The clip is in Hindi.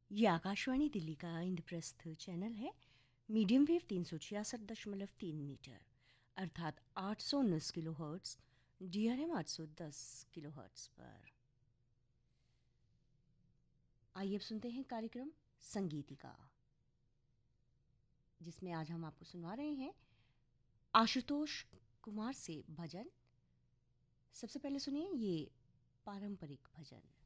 ये आकाशवाणी दिल्ली का इंद्रप्रस्थ चैनल है। मीडियम वेव 366.3 मीटर अर्थात 819 kilo hertz, DRM 810 kilo hertz पर। आइए अब सुनते हैं कार्यक्रम संगीतिका, जिसमें आज हम आपको सुनवा रहे हैं आशुतोष कुमार से भजन। सबसे पहले सुनिए ये पारंपरिक भजन।